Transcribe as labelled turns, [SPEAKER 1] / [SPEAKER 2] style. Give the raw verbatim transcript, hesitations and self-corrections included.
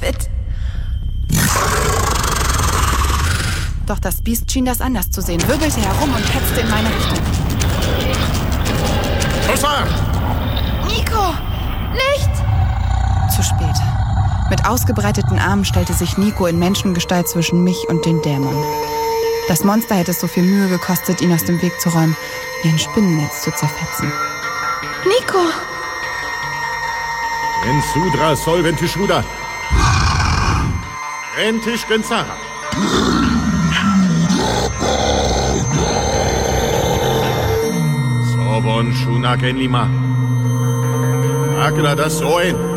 [SPEAKER 1] David! Doch das Biest schien das anders zu sehen, wirbelte herum und hetzte in meine Richtung.
[SPEAKER 2] Schusser!
[SPEAKER 1] Nico! Nicht! Zu spät. Mit ausgebreiteten Armen stellte sich Nico in Menschengestalt zwischen mich und den Dämon. Das Monster hätte es so viel Mühe gekostet, ihn aus dem Weg zu räumen, wie ein Spinnennetz zu zerfetzen. Nico!
[SPEAKER 2] Ensudra solventishuda. Rentisch gensara. Sobon shuna genlima. Agla das Soen.